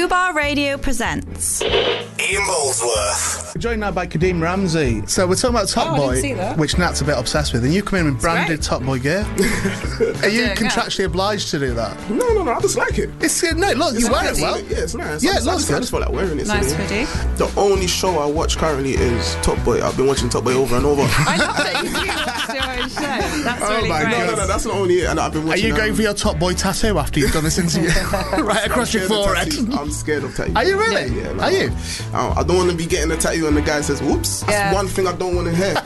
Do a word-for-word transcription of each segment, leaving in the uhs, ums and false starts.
Fubar Radio presents Ian Molesworth. We're joined now by Kadeem Ramsey. So we're talking about Top Oh, I Boy, didn't see that. which Nat's a bit obsessed with, and you come in with branded great. Top Boy gear. Are you Yeah, contractually obliged to do that? No, no, no, I just like it. It's uh, no, look, It's you wear it nice. well. Yeah, it's nice. Yeah, I it just, looks I just, I good. just feel like wearing it. so Nice yeah. hoodie. The only show I watch currently is Top Boy. I've been watching Top Boy over and over. I love that you do watch your own show. That's Oh really my great. No, no, no, that's not only it. And I've been Are watching. you going um, for your Top Boy tattoo after you've done this interview? Right across your I'm scared of forehead. tattoos. I'm scared of tattoos. Are you really? Yeah, no, Are you? I, I don't want to be getting a tattoo and the guy says, "Whoops." That's Yeah. one thing I don't want to hear.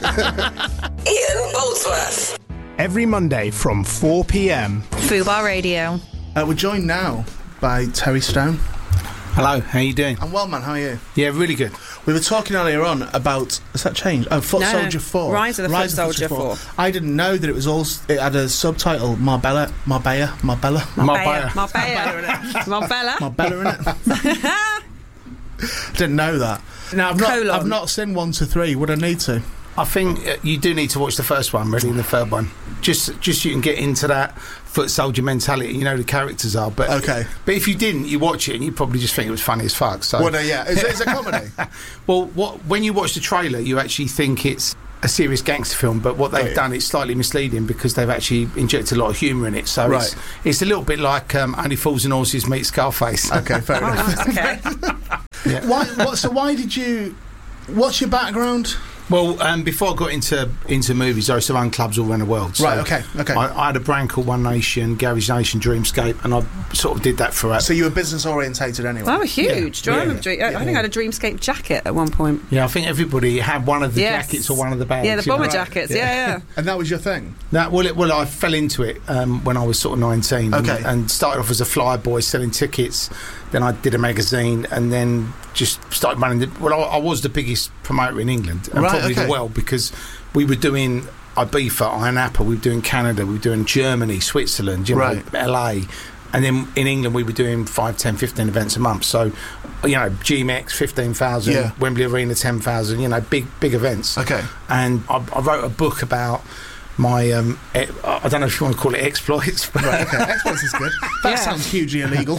Ian Molesworth. Every Monday from four p.m. Fubar Radio. Uh, we're joined now by Terry Stone. Hello, how you doing? I'm well, man. How are you? Yeah, really good. We were talking earlier on about, has that changed? Oh, Foot No, Soldier four. Rise of the Foot Soldier four. I didn't know that it was all, it had a subtitle, Marbella, Marbella, Marbella, Marbella. Marbella. Marbella. Marbella. Marbella in it. Didn't know that. Now, I've not, Colon. I've not seen one to three. Would I need to? I think uh, you do need to watch the first one, really, and the third one. Just just so you can get into that foot soldier mentality, you know, the characters are. But Okay. But if you didn't, you watch it and you probably just think it was funny as fuck. So, Would I, yeah. Is it, is it a comedy? well, what when you watch the trailer, you actually think it's a serious gangster film, but what they've Right. done is slightly misleading because they've actually injected a lot of humour in it. So Right. it's, it's a little bit like um, Only Fools and Horses meet Scarface. Okay, fair Oh, enough. nice, okay. Why, what, so why did you, what's your background? Well, um, before I got into into movies, I used to run clubs all around the world. So Right, okay, okay. I, I had a brand called One Nation, Gary's Nation, Dreamscape, and I sort of did that throughout. So you were business orientated anyway? That was huge. Do you Yeah. remember Dream- I think I had a Dreamscape jacket at one point. Yeah, I think everybody had one of the Yes. jackets or one of the bags. Yeah, the you know. bomber jackets. Yeah, yeah. And that was your thing? That, well, it, well, I fell into it um, when I was sort of nineteen. Okay. And, and started off as a fly boy selling tickets. Then I did a magazine, and then just started running. The, well, I, I was the biggest promoter in England, and Right, probably okay. the world, because we were doing Ibiza, Iron Apple, we were doing Canada, we were doing Germany, Switzerland, you know, Right. L A. And then in England, we were doing five, ten, fifteen events a month. So, you know, G M X, fifteen thousand, Yeah. Wembley Arena, ten thousand, you know, big, big events. Okay. And I, I wrote a book about my, um, e- I don't know if you want to call it exploits, but, Right, okay. Exploits is good. That Yeah. sounds hugely illegal.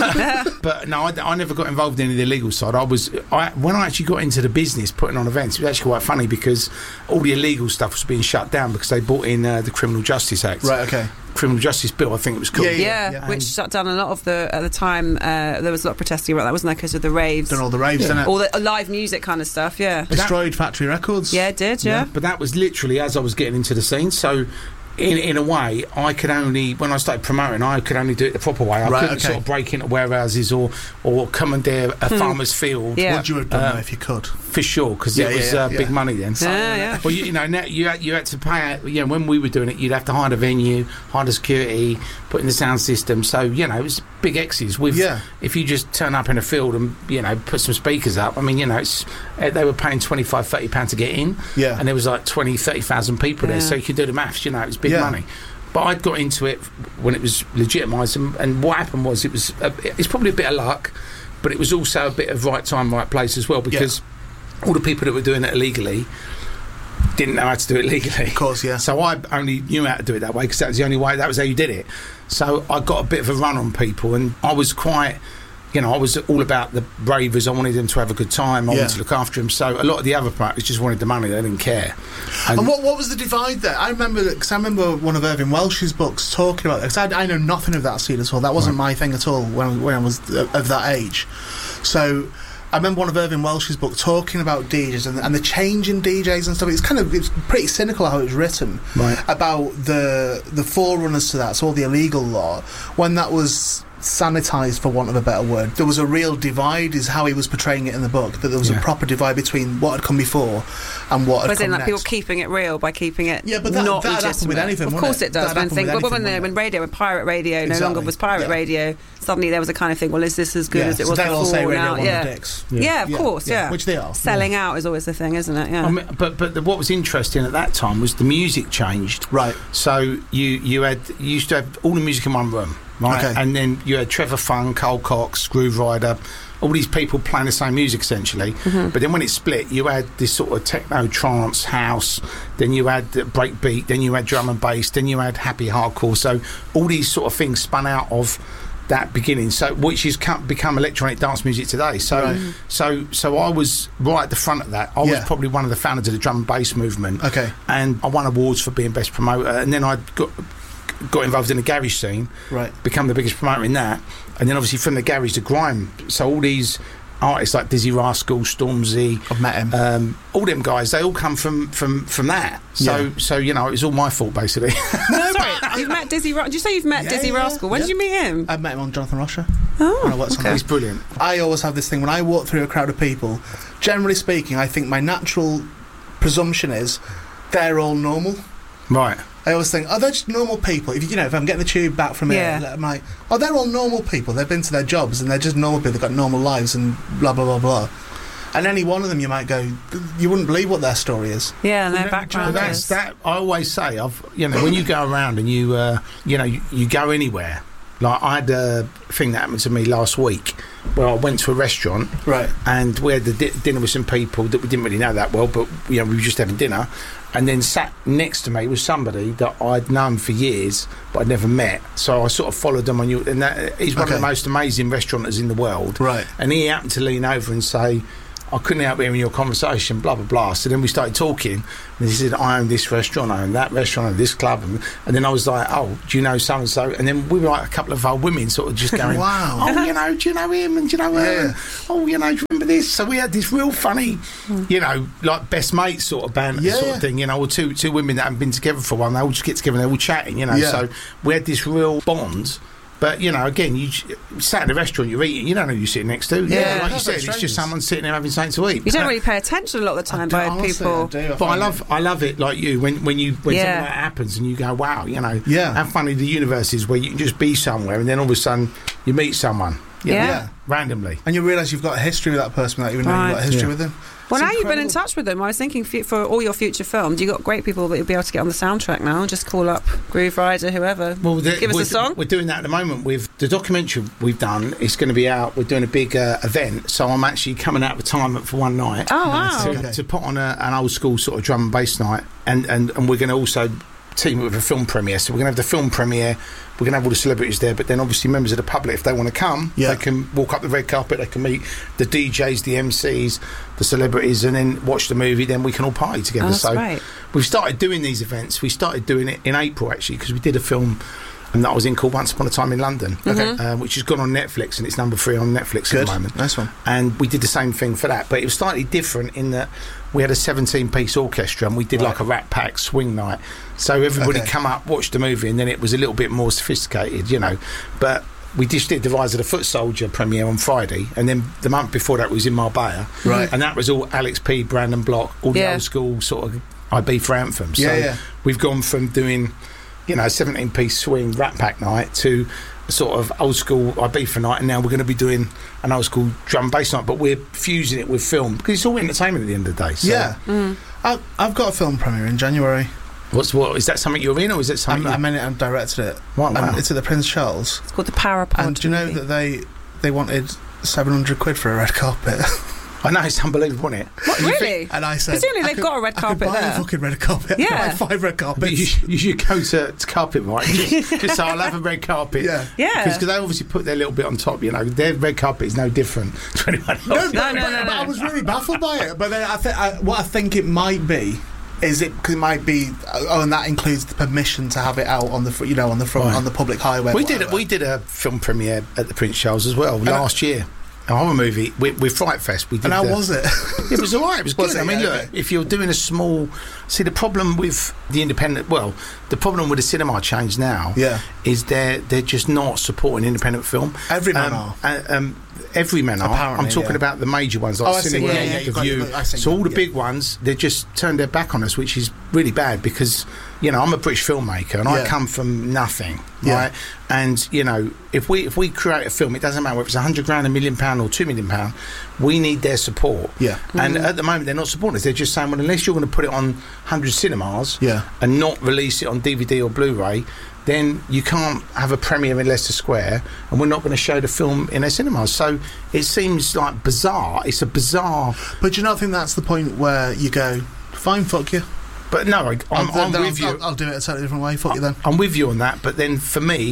but no, I, I never got involved in any of the illegal side. I was, I, when I actually got into the business, putting on events, it was actually quite funny because all the illegal stuff was being shut down because they brought in uh, the Criminal Justice Act. Right, okay. Criminal Justice Bill, I think it was called. Yeah, Yeah, yeah. which shut down a lot of the, at the time, uh, there was a lot of protesting about that, wasn't there, because of the raves? Done all the raves, didn't it? All the uh, live music kind of stuff, yeah. Destroyed factory records. Yeah, it did, yeah. But that was literally as I was getting into the scene. So, in in a way, I could only, when I started promoting, I could only do it the proper way. I Right, couldn't okay. sort of break into warehouses or or commandeer a farmer's field. Yeah. Would you have done Uh, that if you could? For sure, because Yeah, it was yeah, uh, yeah. big money then. Yeah, yeah. Well, you, you know, now you had, you had to pay out. You know, when we were doing it, you'd have to hire the venue, hire the security, put in the sound system. So you know, it was big X's. With Yeah. if you just turn up in a field and you know put some speakers up, I mean, you know, it's uh, they were paying twenty-five, thirty pounds to get in. Yeah. and there was like twenty, thirty thousand people there. Yeah. So you could do the maths. You know, it was big Yeah. money. But I'd got into it when it was legitimised, and, and what happened was it was a, it's probably a bit of luck, but it was also a bit of right time, right place as well, because all the people that were doing it illegally didn't know how to do it legally. Of course, yeah. So I only knew how to do it that way because that was the only way, that was how you did it. So I got a bit of a run on people, and I was quite, you know, I was all about the ravers. I wanted them to have a good time. I Yeah. wanted to look after them. So a lot of the other promoters just wanted the money. They didn't care. And, And what what was the divide there? I remember because I remember one of Irving Welsh's books talking about because I, I know nothing of that scene at all. That wasn't my thing at all when when I was of that age. So I remember one of Irving Welsh's book talking about D Js and, and the change in D Js and stuff. It's kind of it's pretty cynical how it was written Right. about the the forerunners to that, so all the illegal law when that was sanitised, for want of a better word. There was a real divide, is how he was portraying it in the book, that there was Yeah. a proper divide between what had come before and what had Was come in like next. people keeping it real by keeping it Yeah, but that- not that'd happen with legitimate. anything, Of wouldn't course it? it does. That'd When happen think, with well, when, anything, the, when wouldn't radio, when pirate radio no Exactly. longer was pirate Yeah. radio, suddenly there was a kind of thing. Well, is this as good Yeah, as it so was they'll all before? say radio now, one of yeah. the dicks. Yeah, of Yeah, course, yeah, yeah. which they are. Selling out is always the thing, isn't it? Yeah. I mean, but but the, what was interesting at that time was the music changed. Right. So you you had you used to have all the music in one room, right? Okay. And then you had Trevor Funk, Cole Cox, Groove Rider, all these people playing the same music essentially. Mm-hmm. But then when it split, you had this sort of techno, trance, house. Then you had the breakbeat. Then you had drum and bass. Then you had happy hardcore. So all these sort of things spun out of that beginning, so which has come, become electronic dance music today. So, Right. so, so I was right at the front of that. I was Yeah. probably one of the founders of the drum and bass movement. Okay. And I won awards for being best promoter, and then I got got involved in the garage scene, Right. become the biggest promoter in that, and then obviously from the garage to grime. So all these artists like Dizzy Rascal, Stormzy, I've met him. um, all them guys, they all come from from from that. So Yeah. so you know, it was all my fault basically. Sorry, you've met Dizzy. Ra- Did you say you've met Yeah, Dizzy yeah, Rascal? When yeah. did you meet him? I met him on Jonathan Ross show. Oh, When I worked on that. He's brilliant. I always have this thing when I walk through a crowd of people. Generally speaking, I think my natural presumption is they're all normal. Right. I always think, oh, they're just normal people. If you, you know, if I'm getting the tube back from Yeah. here, I'm like, oh, they're all normal people. They've been to their jobs and they're just normal people. They've got normal lives and blah blah blah blah. And any one of them, you might go, you wouldn't believe what their story is. Yeah, and their But background that's is. that. I always say, I've you know, when you go around and you uh, you know you, you go anywhere. Like I had a thing that happened to me last week, where I went to a restaurant Right. and we had the di- dinner with some people that we didn't really know that well, but you know we were just having dinner, and then sat next to me was somebody that I'd known for years but I'd never met. So I sort of followed them on you, and that, he's one Okay. of the most amazing restaurateurs in the world. Right. And he happened to lean over and say, I couldn't help hearing your conversation, blah, blah, blah. So then we started talking, and he said, I own this restaurant, I own that restaurant, I own this club. And, and then I was like, oh, do you know so-and-so? And then we were like a couple of old women sort of just going, Wow. oh, you know, do you know him? And do you know her? Yeah. And, oh, you know, do you remember this? So we had this real funny, you know, like best mates sort of banter Yeah, sort yeah. of thing, you know, or two, two women that haven't been together for a while, and they all just get together and they're all chatting, you know. Yeah. So we had this real bond. But, you know, again, you j- sat in a restaurant, you're eating, you don't know who you're sitting next to. Yeah, like you perfect said, it's strangers. just someone sitting there having something to eat. You don't really pay attention a lot of the time do- by honestly, people. I do. But I find love, I love it like you when when you when Yeah. something like that happens and you go, wow, you know, Yeah. how funny the universe is where you can just be somewhere and then all of a sudden you meet someone, you know, Yeah. Yeah. randomly. And you realise you've got a history with that person without even knowing Right. you've got a history Yeah. with them. Well, It's now you've been in incredible. touch with them. I was thinking for, for all your future films, you've got great people that you'll be able to get on the soundtrack now. Just call up Groove Rider, whoever. Well, the, Give us we're, a song. We're doing that at the moment with the documentary we've done. It's going to be out. We're doing a big uh, event, so I'm actually coming out of retirement for one night. Oh, wow. to, Okay. to put on a, an old school sort of drum and bass night, and, and, and we're going to also team it with a film premiere. So we're going to have the film premiere, we're going to have all the celebrities there, but then obviously members of the public, if they want to come, Yeah. they can walk up the red carpet, they can meet the D Js, the M Cs, the celebrities, and then watch the movie, then we can all party together. Oh, that's so great. we've started doing these events. We started doing it in April, actually, because we did a film and that I was in called Once Upon a Time in London, Okay. uh, which has gone on Netflix, and it's number three on Netflix Good. at the moment. Nice one. And we did the same thing for that, but it was slightly different in that we had a seventeen-piece orchestra and we did Right. like a Rat Pack swing night. So everybody Okay. come up, watch the movie, and then it was a little bit more sophisticated, you know. But we just did the Rise of the Foot Soldier premiere on Friday, and then the month before that was in Marbella. Right. And that was all Alex P, Brandon Block, all the Yeah. old school sort of I B for anthems. Yeah, so yeah. we've gone from doing, you know, seventeen-piece swing Rat Pack night to sort of old school I B for night, and now we're going to be doing an old school drum and bass night, but we're fusing it with film because it's all entertainment at the end of the day. So Yeah. I, I've got a film premiere in January. what's what is that something you're in, or is it something? I'm, you- I'm in it. I've directed it. Wow, Um, wow. it's at the Prince Charles. It's called the Power Pod. And do you know movie. that they they wanted seven hundred quid for a red carpet? I know, it's unbelievable, isn't it? What, You think- really? And I said, Presumably I they've could- got a red I carpet could buy there. a fucking red carpet. Yeah. Like five red But carpets. you, should- you should go to, to carpet, right? Just, just so I'll have a red carpet. Yeah. Yeah. Because they obviously put their little bit on top, you know. Their red carpet is no different to anyone else. No, No, but, no, but- no, but no. I was really baffled by it. But then I think I, what I think it might be is it cause it might be oh, and that includes the permission to have it out on the fr- you know on the front Right. on the public highway. We did a, whatever. we did a film premiere at the Prince Charles as well last year. A horror movie with, with Fright Fest. We did. And how the- was it? It was all right. It was Was good. it? I mean, Yeah, look, okay. if you're doing a small, see the problem with the independent, well, the problem with the cinema chains now, Yeah. is they're they're just not supporting independent film. Everyone um, are. uh, um, every man are. Apparently, I'm talking yeah. about the major ones like Oh, I see. Cinema, Yeah, yeah, The you've got- View. I see. So all the Yeah. big ones, they just turned their back on us, which is really bad because you know I'm a British filmmaker and I Yeah. come from nothing, Yeah. right? And you know if we if we create a film, it doesn't matter whether it's a hundred grand, a million pound, or two million pound. We need their support. Yeah. And at the moment, they're not supporting us. They're just saying, well, unless you're going to put it on one hundred cinemas Yeah. and not release it on D V D or Blu-ray, then you can't have a premiere in Leicester Square and we're not going to show the film in their cinemas. So it seems like bizarre. It's a bizarre... But do you not think that's the point where you go, fine, fuck you. But no, I, I'm, I'll, I'm then with I'll, you. I'll, I'll do it a totally different way. Fuck you then. I'm with you on that. But then for me,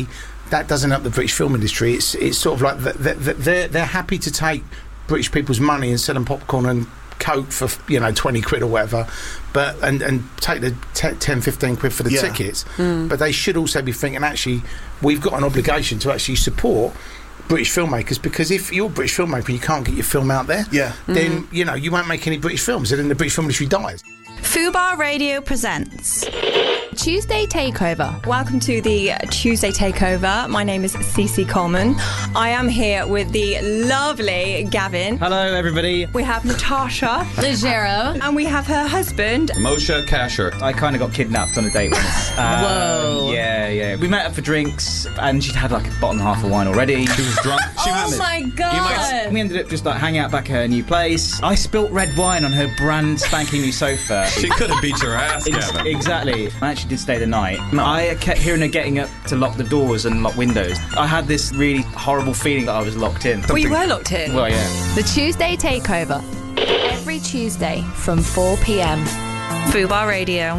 that doesn't help the British film industry. It's it's sort of like they're they're, they're happy to take British people's money and sell them popcorn and Coke for, you know, twenty quid or whatever, but and, and take the t- ten, fifteen quid for the Yeah. tickets. Mm. But they should also be thinking, actually, we've got an obligation to actually support British filmmakers, because if you're a British filmmaker, you can't get your film out there. Yeah. Then Mm-hmm. you know you won't make any British films, and then the British film industry dies. Fubar Radio presents Tuesday Takeover. Welcome to the Tuesday Takeover. My name is Cece Coleman. I am here with the lovely Gavin. Hello, everybody. We have Natasha. Legero. And we have her husband. Moshe Kasher. I kind of got kidnapped on a date once. Um, Whoa. Yeah, yeah. We met up for drinks, and she'd had like a bottle and a half of wine already. She was drunk. She Oh hammered. my god. We ended up just like hanging out back at her new place. I spilt red wine on her brand spanking new sofa. She could have beat your ass, Ex- Gavin. Exactly. I actually did stay the night. I kept hearing her getting up to lock the doors and lock windows. I had this really horrible feeling that I was locked in. Well, you were locked in. Well, yeah. The Tuesday Takeover. Every Tuesday from four p.m. Fubar Radio.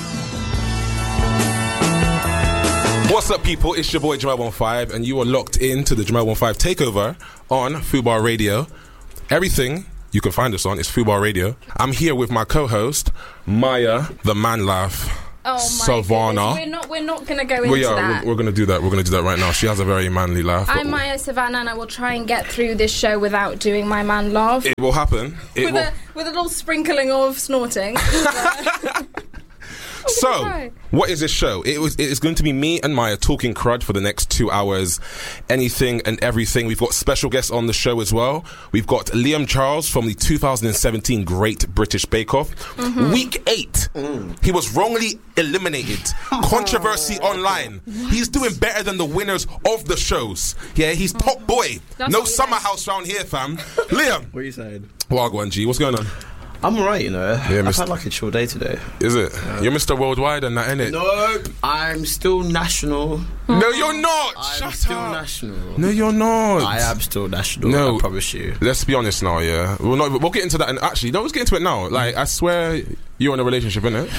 What's up, people? It's your boy Jamel Fifteen, and you are locked into the Jamel Fifteen Takeover on Fubar Radio. Everything you can find us on is Fubar Radio. I'm here with my co-host Maya, the man laugh. Oh my Savannah. goodness. We're not. We're not going to go into Well, yeah, that. we're, we're going to do that. We're going to do that right now. She has a very manly laugh. but I'm Maya Savannah, and I will try and get through this show without doing my man laugh. It will happen. It with will. a with a little sprinkling of snorting. So, what is this show? It was. It is going to be me and Maya talking crud for the next two hours. Anything and everything. We've got special guests on the show as well. We've got Liam Charles from the two thousand seventeen Great British Bake Off. Mm-hmm. Week eight, he was wrongly eliminated. Controversy online. He's doing better than the winners of the shows. Yeah, he's top boy. That's no what we summer like. house round here, fam. Liam. What are you saying? Wagwan G, what's going on? I'm alright, you know. Yeah, I've Mister had like a chill day today. Is it? You're Mister Worldwide and that, innit? Nope. I'm still national. No, you're not. I'm Shut still up. national. No, you're not. I am still national. No. I promise you. Let's be honest now, yeah. We'll not. We'll get into that. And actually, no, let's get into it now. Like, I swear, you're in a relationship, innit?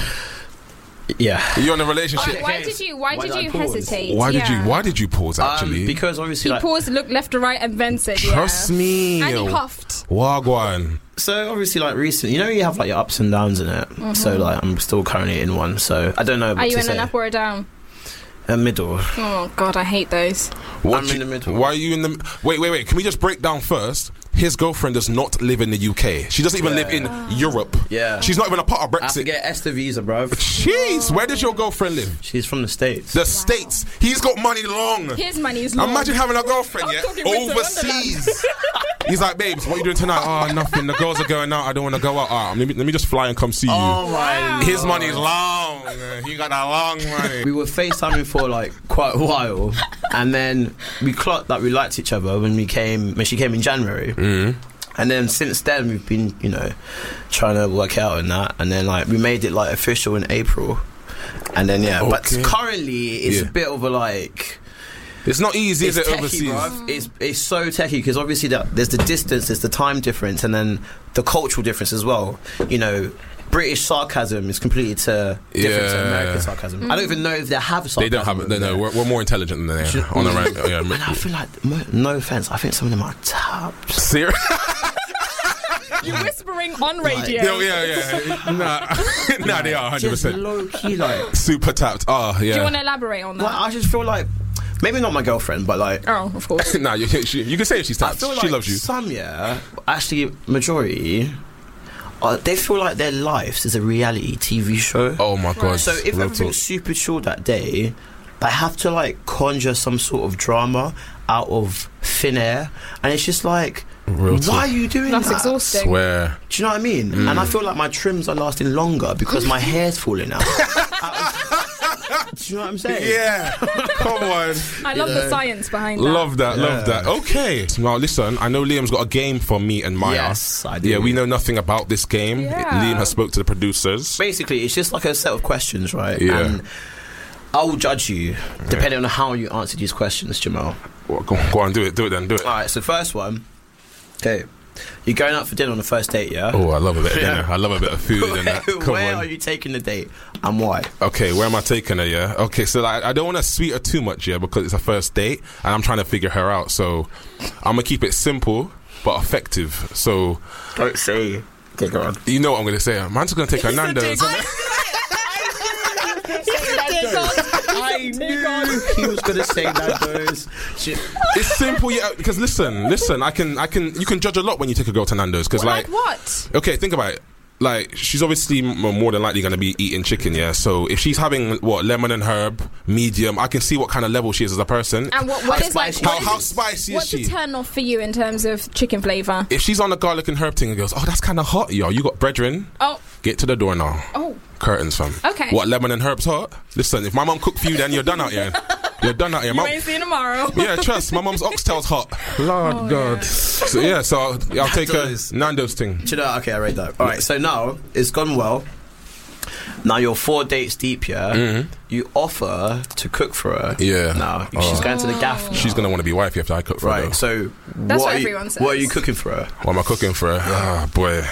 Yeah. You're in a relationship. Why, why did you? Why, Why did did I you pause? hesitate? Why did Yeah. you? Why did you pause? Actually, Um, because obviously, He like, paused, looked left to right, and then said, "Yeah." trust me. And he huffed. Wagwan. so obviously, like, recently, you know, you have like your ups and downs in it. So, like, I'm still currently in one. So I don't know. What Are you to in say. an up or a down? A middle. Oh God, I hate those. What I'm you- in the middle. Why are you in the? Wait, wait, wait. Can we just break down first? His girlfriend does not live in the U K. She doesn't even Yeah. live in Europe. Yeah. She's not even a part of I have to Brexit. get Esther visa, bruv. Jeez, where does your girlfriend live? She's from the States. The States. He's got money long. His money is long. Imagine having a girlfriend, I'm yeah, talking Winter overseas. He's like, babes, what are you doing tonight? Oh, nothing. The girls are going out. I don't want to go out. Ah, let me let me just fly and come see you. Oh my His money is long. He got that long money. We were FaceTiming for like quite a while, and then we clocked that we liked each other when we came when she came in January. Mm. And then since then we've been, you know, trying to work out and that, and then like we made it like official in April, and then yeah. But Okay. currently it's Yeah. a bit of a like. It's not easy, It's is it, techie, overseas? bruv. It's it's so techie because obviously that there's the distance, there's the time difference, and then the cultural difference as well. You know, British sarcasm is completely to different to Yeah. American sarcasm. I don't even know if they have sarcasm. They don't have it. No, no, we're, we're more intelligent than they are on the right. Yeah, And I feel like, mo- no offense, I think some of them are taps. serious? You whispering on radio. No, yeah, yeah. Nah, nah, they are one hundred Just percent low key, like. super tapped. Oh, yeah. Do you want to elaborate on that? Like, I just feel like, maybe not my girlfriend, but like. Oh, of course. Nah, you, she, you can say if she's I tapped. feel She like loves you. some, yeah, actually, majority, uh, they feel like their lives is a reality T V show. Oh my god. So if Real everything's talk. super chill that day, they have to like conjure some sort of drama out of thin air, and it's just like, Real why talk. are you doing That's that? exhausting. Swear. Do you know what I mean? Mm. And I feel like my trims are lasting longer because my hair's falling out. Do you know what I'm saying? Yeah. Come on. I love the science behind that. Love that, love Yeah. that. Okay. Now listen, I know Liam's got a game for me and Maya. Yes, I do. Yeah, we know nothing about this game. Yeah. Liam has spoke to the producers. Basically, it's just like a set of questions, right? Yeah. And I will judge you depending on how you answer these questions, Jamal. Well, go, go on, do it, do it then, do it. All right, so first one. Okay. You're going out for dinner on the first date, yeah? Oh, I love a bit of Yeah. dinner. I love a bit of food and that. Come Where on. are you taking the date and why? Okay, where am I taking her, yeah? Okay, so like, I don't want to sweet her too much, yeah, because it's a first date and I'm trying to figure her out. So I'm going to keep it simple but effective. So... Don't say... Okay, go on. You know what I'm going to say. I'm just going to take her Nando's. I knew he was going to say Nando's. It's simple, yeah. Because listen, listen. I can, I can. You can judge a lot when you take a girl to Nando's. Because like, Like what? okay, think about it. Like, she's obviously m- more than likely going to be eating chicken, yeah. So if she's having what lemon and herb, medium, I can see what kind of level she is as a person. And what, what How is like? spicy- How, what is how it- spicy is What's she? the turn off for you in terms of chicken flavour? If she's on the garlic and herb thing and goes, oh, that's kind of hot, yo. You got brethren? Oh, Get to the door now. oh, Curtains, fam. Okay. What, lemon and herbs hot? Listen, if my mum cooked for you, then you're done out here. You're done out here. you Mum- ain't see you tomorrow. Yeah, trust. My mum's oxtail's hot. Lord Oh, God. yeah. So yeah, so I'll, I'll take a Nando's. Nando's thing. Do you know? Okay, I read that. All right, so now it's gone well. Now you're four dates deep, yeah? Mm-hmm. You offer to cook for her. Yeah. Now Oh. she's going to the gaff. Now. She's gonna want to be wifey after I cook for her. Right, though. so That's what are everyone you, says. What are you cooking for her? What am I cooking for her? Ah, boy.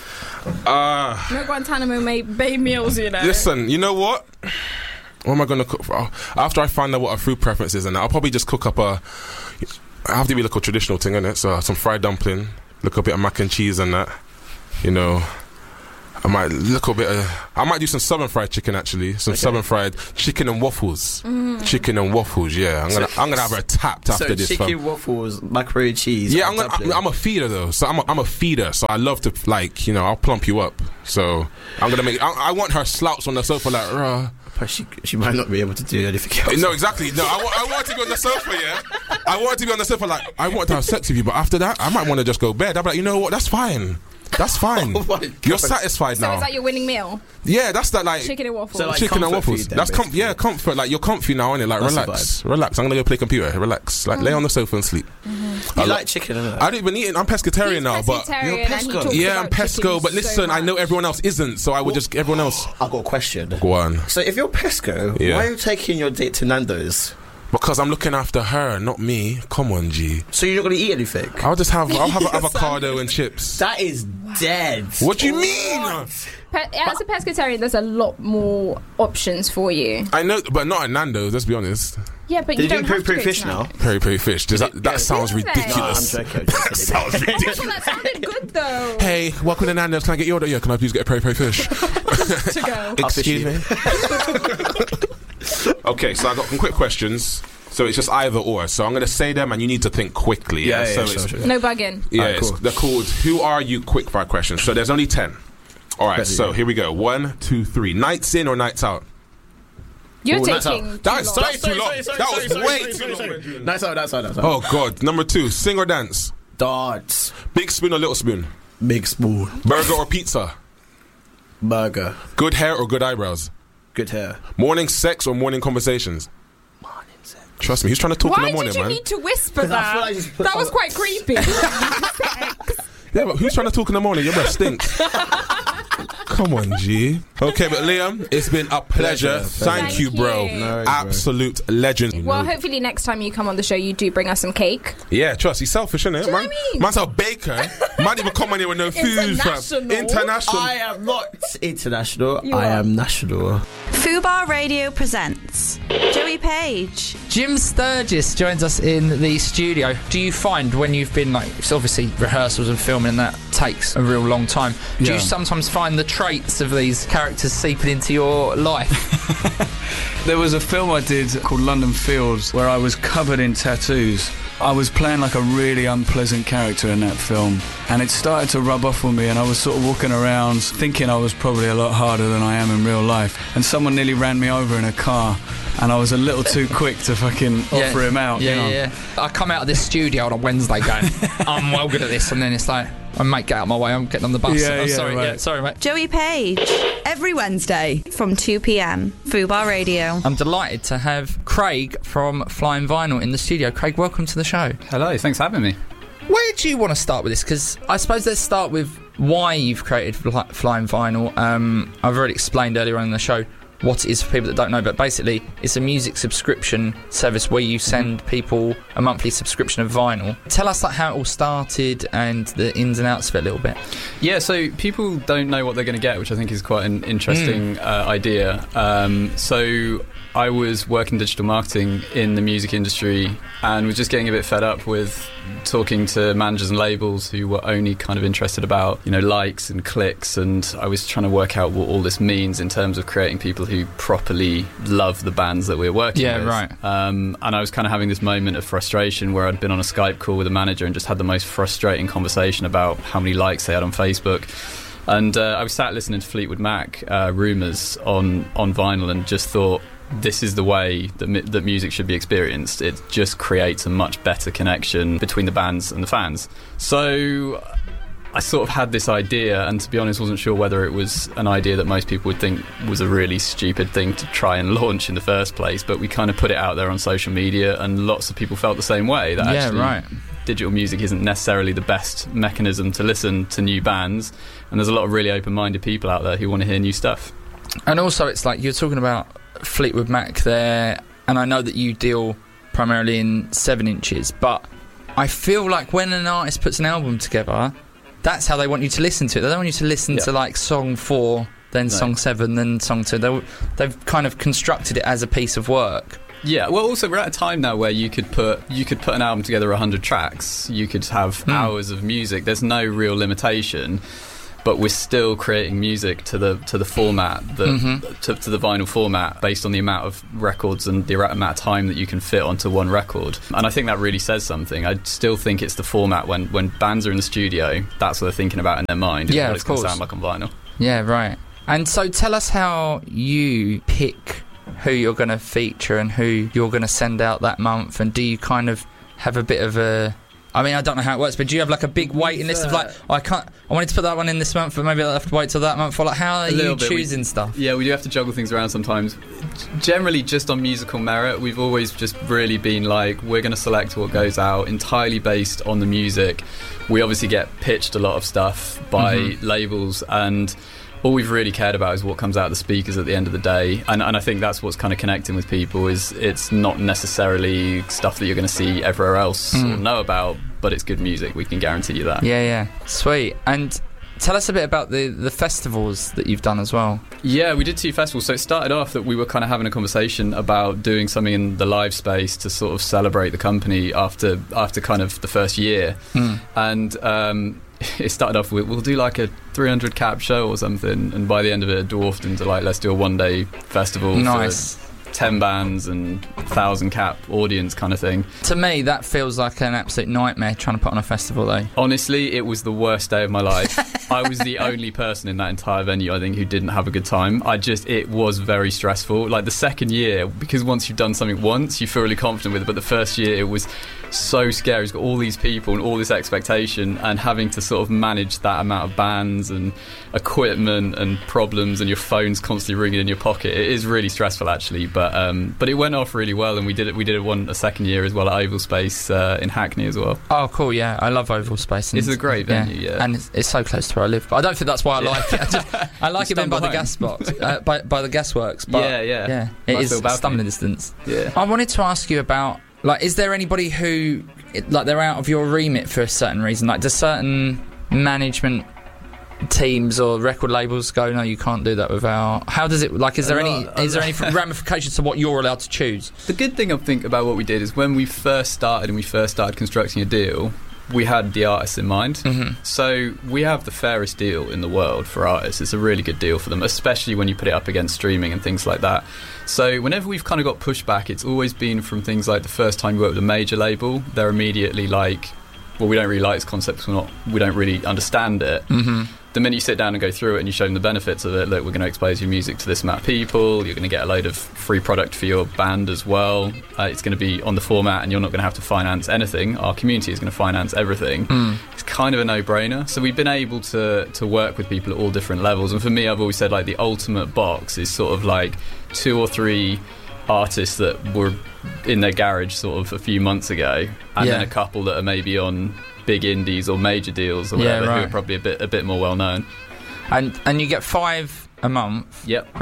Ah. No Guantanamo made bay meals, you know. Listen, you know what? What am I gonna cook for? After I find out what her food preference is, and I'll probably just cook up a. I have to be like a traditional thing, innit? So some fried dumpling, look a bit of mac and cheese and that. You know, I might look a bit of. I might do some southern fried chicken actually. Some Okay. southern fried chicken and waffles. Mm. Chicken and waffles. Yeah, I'm gonna. I'm gonna have her tapped after so this. chicken fam. waffles, macaroni and cheese. Yeah, and I'm, gonna, dumpling. I'm, I'm a feeder though, so I'm a, I'm a feeder. So I love to like, you know, I'll plump you up. So I'm gonna make. I, I want her slouched on the sofa like, Rah. But she she might not be able to do anything else. No, exactly. No, I, wa- I want to be on the sofa. Yeah, I want to be on the sofa. Like, I want to have sex with you, but after that, I might want to just go bed. I'm like, you know what? That's fine. That's fine. Oh my God. You're satisfied So now. is that your winning meal? Yeah, that's that like Chicken and waffles. So, like, chicken and comfort waffles. food then, That's com- basically. yeah, comfort. Like you're comfy now, innit? Like That's the relax, relax. I'm gonna go play computer. Relax. Like lay on the sofa and sleep. You I like chicken, innit? I don't even eat it. I'm pescatarian He's now, but pescatarian You're and he pesco. talks yeah, I'm about pesco. chicken But so listen, I know much. everyone else isn't, so I would just everyone else. I've got a question. Go on. So if you're pesco, Yeah. why are you taking your date to Nando's? Because I'm looking after her, not me. Come on, G. So you're not going to eat anything? I'll just have I'll have an avocado and chips. That is dead. What do you mean? Pe- as a pescatarian, there's a lot more options for you. I know, but not at Nando's. Let's be honest. Yeah, but Did you you don't do have peri to peri go fish to now? Nando's. Peri peri fish. Does that that sounds Is it? ridiculous. No, I'm joking. I'm just Sounds kidding. ridiculous. Well, that sounded good though. Hey, welcome to Nando's. Can I get your order? Yeah, can I please get a peri peri fish? To go. Excuse me. Okay, so I got some quick questions. So it's just either or. So I'm going to say them, and you need to think quickly. Yeah, Yeah, yeah, so sure, it's, sure. No bugging. yeah, Alright, it's- cool. they're called "Who Are You?" quick fire questions. So there's only ten. All right, Ready, so yeah. here we go. One, two, three. Nights in or nights out? You're Oh, that's taking. out. That is too long. that's too long. That was way too long. That's out, that's out, that's out. Oh God. Number two. Sing or dance? Darts. Big spoon or little spoon? Big spoon. Burger or pizza? Burger. Good hair or good eyebrows? Good hair. Morning sex or morning conversations? Morning sex. Trust me, he's trying to talk Why in the morning, did you man. need to whisper I that? feel like you just put- That was quite creepy. Yeah, but who's trying to talk in the morning? Your breath stinks. Come on, G. Okay, but Liam, it's been a pleasure. Pleasure. Thank, Thank you, bro. you. No, bro. Absolute legend. Well, hopefully next time you come on the show, you do bring us some cake. Yeah, trust. He's selfish, innit? Do you know man, what I mean? Man's a baker. Man even come on here with no food, fam. International. International. I am not international. You I are. am national. Fubar Radio presents Joey Page. Jim Sturgis joins us in the studio. Do you find when you've been like, it's obviously rehearsals and filming and that takes a real long time, do Yeah. you sometimes find the traits of these characters seeping into your life? There was a film I did called London Fields where I was covered in tattoos. I was playing like a really unpleasant character in that film, and it started to rub off on me, and I was sort of walking around thinking I was probably a lot harder than I am in real life, and someone nearly ran me over in a car, and I was a little too quick to fucking offer him out. Yeah, you know? yeah, yeah. I come out of this studio on a Wednesday going, I'm well good at this, and then it's like, oh, mate, get out of my way, I'm getting on the bus. Yeah, I'm yeah, sorry, right. yeah, sorry, mate. Joey Page. Every Wednesday from two p.m. Fubar Radio. I'm delighted to have Craig from Flying Vinyl in the studio. Craig, welcome to the show. Hello, thanks for having me. Where do you want to start with this? Because I suppose let's start with why you've created Fly- Flying Vinyl. Um, I've already explained earlier on in the show what it is for people that don't know, but basically it's a music subscription service where you send mm-hmm. people a monthly subscription of vinyl. Tell us like how it all started and the ins and outs of it a little bit. Yeah, so people don't know what they're going to get, which I think is quite an interesting mm. uh, idea. Um, so I was working digital marketing in the music industry and was just getting a bit fed up with talking to managers and labels who were only kind of interested about, you know, likes and clicks, and I was trying to work out what all this means in terms of creating people who properly love the bands that we're working yeah, with. Yeah, right. Um, and I was kind of having this moment of frustration where I'd been on a Skype call with a manager and just had the most frustrating conversation about how many likes they had on Facebook. And uh, I was sat listening to Fleetwood Mac, uh, Rumours on, on vinyl, and just thought, this is the way that, mi- that music should be experienced. It just creates a much better connection between the bands and the fans. So I sort of had this idea, and to be honest, wasn't sure whether it was an idea that most people would think was a really stupid thing to try and launch in the first place, but we kind of put it out there on social media, and lots of people felt the same way, that yeah, actually right. digital music isn't necessarily the best mechanism to listen to new bands, and there's a lot of really open-minded people out there who want to hear new stuff. And also it's like you're talking about Fleetwood Mac there, and I know that you deal primarily in seven inches, but I feel like when an artist puts an album together, that's how they want you to listen to it. They don't want you to listen yeah. to like song four, then no. song seven, then song two. They, they've kind of constructed it as a piece of work. Yeah, well, also we're at a time now where you could put you could put an album together one hundred tracks. You could have mm. hours of music. There's no real limitation. But we're still creating music to the to the format, the, mm-hmm. to, to the vinyl format, based on the amount of records and the amount of time that you can fit onto one record. And I think that really says something. I still think it's the format when, when bands are in the studio, that's what they're thinking about in their mind. Yeah, what of it's course. Going to sound like on vinyl. Yeah, right. And so tell us how you pick who you're going to feature and who you're going to send out that month, and do you kind of have a bit of a... I mean, I don't know how it works, but do you have like a big waiting list of like, oh, I can't, I wanted to put that one in this month, but maybe I'll have to wait till that month? Or like, how are you choosing we, stuff? Yeah, we do have to juggle things around sometimes. Generally, just on musical merit, we've always just really been like, we're going to select what goes out entirely based on the music. We obviously get pitched a lot of stuff by mm-hmm. labels, and all we've really cared about is what comes out of the speakers at the end of the day, and, and I think that's what's kind of connecting with people. Is it's not necessarily stuff that you're going to see everywhere else mm. or know about, but it's good music. We can guarantee you that. Yeah, yeah, sweet. And tell us a bit about the the festivals that you've done as well. Yeah, we did two festivals. So it started off that we were kind of having a conversation about doing something in the live space to sort of celebrate the company after after kind of the first year, mm. and. Um, It started off with, we'll do like a three hundred cap show or something, and by the end of it, it dwarfed into like, let's do a one day festival. Nice. For ten bands and one thousand cap audience kind of thing. To me, that feels like an absolute nightmare trying to put on a festival, though. Honestly, it was the worst day of my life. I was the only person in that entire venue, I think, who didn't have a good time. I just, it was very stressful. Like the second year, because once you've done something once, you feel really confident with it, but the first year, it was so scary. It's got all these people and all this expectation, and having to sort of manage that amount of bands and equipment and problems, and your phone's constantly ringing in your pocket. It is really stressful, actually, but um, but it went off really well, and we did it. We did it one a second year as well at Oval Space uh, in Hackney as well. Oh, cool! Yeah, I love Oval Space. And it's a great venue, yeah, yeah. and it's, it's so close to where I live. But I don't think that's why I yeah. like it. I, just, I like it being by the gas box, uh, by by the gasworks. But yeah, yeah, yeah. It is stumbling distance. Yeah. I wanted to ask you about. Like, is there anybody who, like, they're out of your remit for a certain reason? Like, does certain management teams or record labels go, no, you can't do that without... How does it... Like, is there any is there any ramifications to what you're allowed to choose? The good thing I think about what we did is when we first started and we first started constructing a deal, we had the artists in mind. Mm-hmm. So we have the fairest deal in the world for artists. It's a really good deal for them, especially when you put it up against streaming and things like that. So whenever we've kind of got pushback, it's always been from things like the first time you work with a major label, they're immediately like, well, we don't really like this concept because we're not, we don't really understand it. Mm-hmm. The minute you sit down and go through it and you show them the benefits of it, look, we're going to expose your music to this amount of people, you're going to get a load of free product for your band as well, uh, it's going to be on the format and you're not going to have to finance anything, our community is going to finance everything. Mm. It's kind of a no-brainer. So we've been able to to work with people at all different levels, and for me, I've always said, like, the ultimate box is sort of like two or three artists that were in their garage sort of a few months ago, and yeah. then a couple that are maybe on big indies or major deals or whatever, yeah, right. who are probably a bit a bit more well known. And and you get five a month. Yep. Right.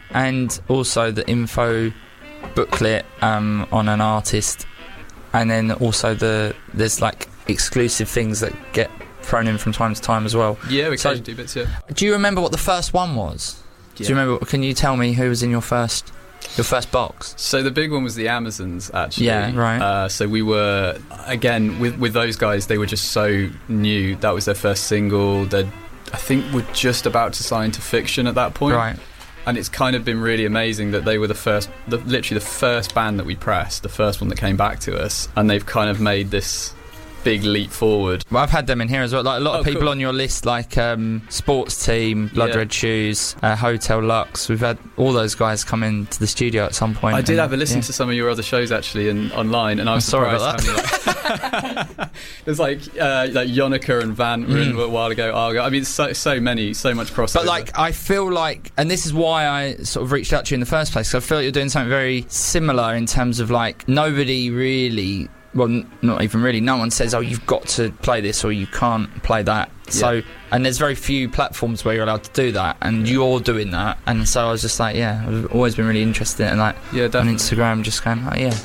and also the info booklet um, on an artist, and then also the there's like exclusive things that get thrown in from time to time as well. Yeah, we so, occasionally do bits, yeah. Do you remember what the first one was? Yeah. Do you remember? Can you tell me who was in your first your first box? So the big one was the Amazons, actually. Yeah, right. Uh, so we were, again, with, with those guys, they were just so new. That was their first single. They, I think, were just about to sign to Fiction at that point. Right. And it's kind of been really amazing that they were the first, the, literally the first band that we pressed, the first one that came back to us, and they've kind of made this big leap forward. Well, I've had them in here as well. Like a lot oh, of people cool. on your list, like um, Sports Team, Blood yeah. Red Shoes, uh, Hotel Lux. We've had all those guys come into the studio at some point. I did and, have a listen yeah. to some of your other shows actually, and online, and I was I'm sorry surprised about that. how many, like, there's like uh, like Yonica and Van were in Mm. a while ago. Argo. I mean, so so many, so much crossover. But like, I feel like, and this is why I sort of reached out to you in the first place, because I feel like you're doing something very similar in terms of like nobody really. Well, n- not even really. No one says, "Oh, you've got to play this or you can't play that." Yeah. So, and there's very few platforms where you're allowed to do that, and you're doing that. And so I was just like, yeah, I've always been really interested in it, and like yeah, on Instagram, just going, oh yeah.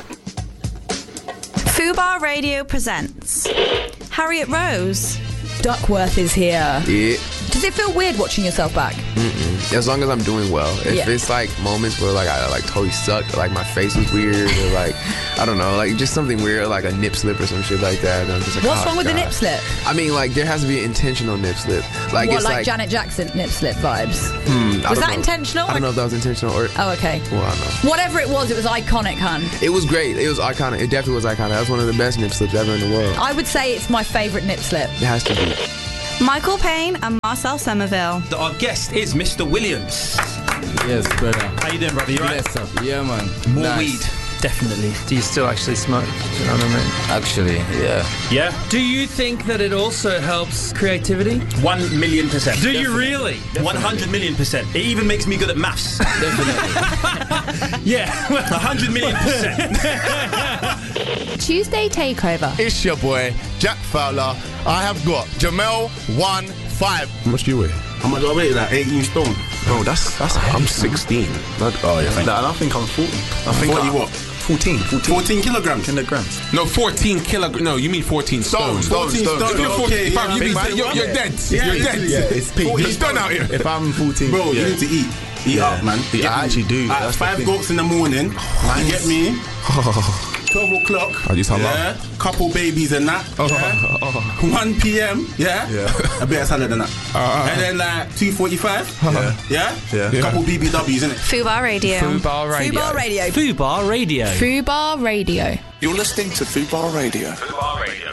Fubar Radio presents Harriet Rose. Duckworth is here. Yeah. Does it feel weird watching yourself back? Mm-mm. As long as I'm doing well. If Yeah. it's like moments where like I like totally sucked, or, like my face was weird, or like I don't know, like just something weird, like a nip slip or some shit like that. And I'm just like, What's oh, wrong with God. the nip slip? I mean, like there has to be an intentional nip slip. Like what, it's like, like Janet Jackson nip slip vibes? Hmm, I Was don't that know. intentional? I don't know if that was intentional or. Oh, okay. Well, I don't know. Whatever it was, it was iconic, hun. It was great. It was iconic. It definitely was iconic. That was one of the best nip slips ever in the world. I would say it's my favourite nip slip. It has to be. Michael Payne and Marcel Somerville. Our guest is Mister Williams. Yes, brother. How you doing, brother? You right? Yes, sir. Yeah, man. More Nice. weed. Definitely. Do you still actually smoke? Do you know what I mean? Actually, yeah. Yeah? Do you think that it also helps creativity? One million percent. Do Definitely. you really? Definitely. One hundred million percent. It even makes me good at maths. Definitely. Yeah, a hundred million percent. Tuesday Takeover. It's your boy, Jack Fowler. I have got Jamel one five. How much do you weigh? How much do I weigh? Like eighteen stone. Bro, that's that's. I'm sixteen. Not, oh yeah. Like, I think I'm forty. I think forty I, what? fourteen. fourteen kilograms. Kilograms. No, fourteen kilograms. No, you mean fourteen stone. Stone, stone, stone. If you're fourteen, Okay, fam, yeah, you mean big you're, man. you're dead. Yeah, you're yeah, dead. yeah, it's peak. You're done out here. If I'm fourteen, bro, yeah. you need to eat. Eat Yeah. up, man. Yeah, Get I me. actually do. At That's the five thing. goats in the morning. You get me? twelve o'clock. I just have Yeah. Couple babies and that. Yeah. one p.m. Yeah. Yeah. A bit of salad and that. Uh, And then like two forty-five. Yeah. Yeah. Yeah. Yeah. Couple B B Ws in it. Fubar Radio. Fubar Radio. Fubar Radio. Fubar Radio. Fubar Radio. You're listening to Fubar Radio. Fubar Radio.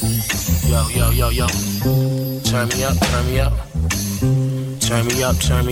Yo, yo, yo, yo. Turn me up, turn me up. Turn me up, turn me